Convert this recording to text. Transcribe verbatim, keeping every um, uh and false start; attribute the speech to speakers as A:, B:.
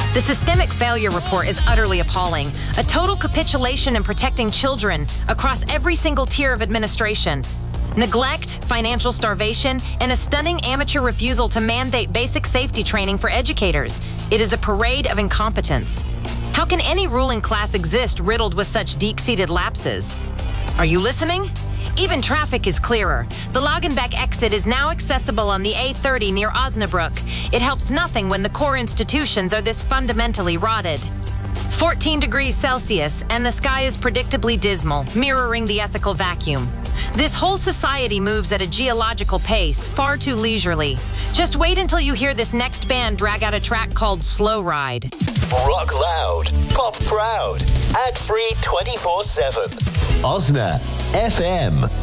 A: The systemic failure report is utterly appalling. A total capitulation in protecting children across every single tier of administration. Neglect, financial starvation, and a stunning amateur refusal to mandate basic safety training for educators. It is a parade of incompetence. How can any ruling class exist riddled with such deep-seated lapses? Are you listening? Even traffic is clearer. The Lagenbeck exit is now accessible on the A thirty near Osnabrück. It helps nothing when the core institutions are this fundamentally rotted. fourteen degrees Celsius, and the sky is predictably dismal, mirroring the ethical vacuum. This whole society moves at a geological pace, far too leisurely. Just wait until you hear this next band drag out a track called Slow Ride.
B: Rock loud, pop proud, ad-free twenty-four seven. Osna F M.